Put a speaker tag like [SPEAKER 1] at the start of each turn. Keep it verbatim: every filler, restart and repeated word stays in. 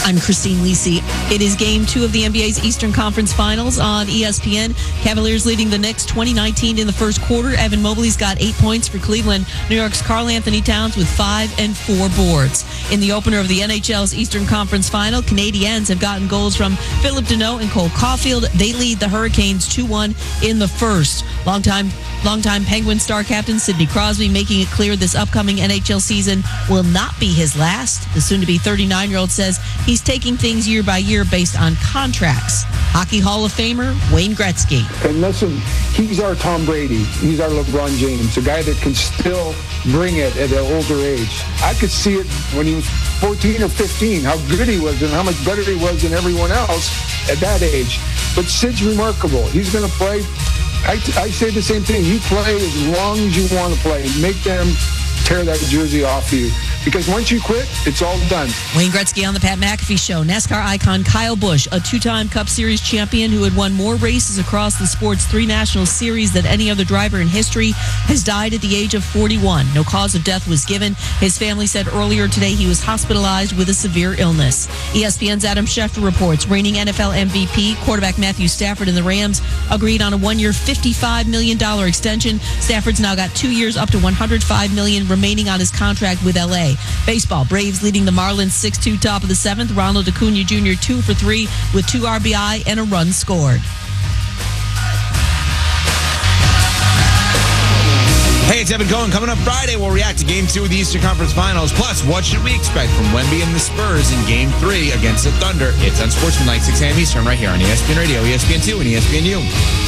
[SPEAKER 1] I'm Christine Lisi. It is game two of the N B A's Eastern Conference Finals on E S P N. Cavaliers leading the Knicks twenty nineteen in the first quarter. Evan Mobley's got eight points for Cleveland. New York's Karl Anthony Towns with five and four boards. In the opener of the N H L's Eastern Conference Final, Canadiens have gotten goals from Philip Deneau and Cole Caulfield. They lead the Hurricanes two one in the first. Longtime Longtime Penguin star captain Sidney Crosby making it clear this upcoming N H L season will not be his last. The soon-to-be thirty-nine-year-old says he's taking things year by year based on contracts. Hockey Hall of Famer Wayne Gretzky.
[SPEAKER 2] And listen, he's our Tom Brady. He's our LeBron James, a guy that can still bring it at an older age. I could see it when he was fourteen or fifteen, how good he was and how much better he was than everyone else at that age. But Sid's remarkable. He's going to play. I, I say the same thing. You play as long as you want to play. Make them tear that jersey off you. Because once you quit, it's all done.
[SPEAKER 1] Wayne Gretzky on the Pat McAfee Show. NASCAR icon Kyle Busch, a two-time Cup Series champion who had won more races across the sport's three national series than any other driver in history, has died at the age of forty-one. No cause of death was given. His family said earlier today he was hospitalized with a severe illness. E S P N's Adam Schefter reports reigning N F L M V P quarterback Matthew Stafford and the Rams agreed on a one-year fifty-five million dollars extension. Stafford's now got two years up to one hundred five million dollars remaining on his contract with L A. Baseball, Braves leading the Marlins six two top of the seventh. Ronald Acuna Junior two for three with two R B I and a run scored.
[SPEAKER 3] Hey, it's Evan Cohen. Coming up Friday, we'll react to Game two of the Eastern Conference Finals. Plus, what should we expect from Wemby and the Spurs in Game three against the Thunder? It's on Sportsman Night, six a.m. Eastern, right here on E S P N Radio, E S P N two, and E S P N U.